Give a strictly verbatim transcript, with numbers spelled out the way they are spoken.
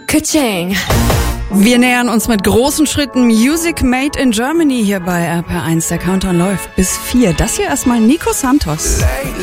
Ka-ching. Wir nähern uns mit großen Schritten Music Made in Germany hier bei R P R eins. Der Countdown läuft bis vier. Das hier erstmal Nico Santos.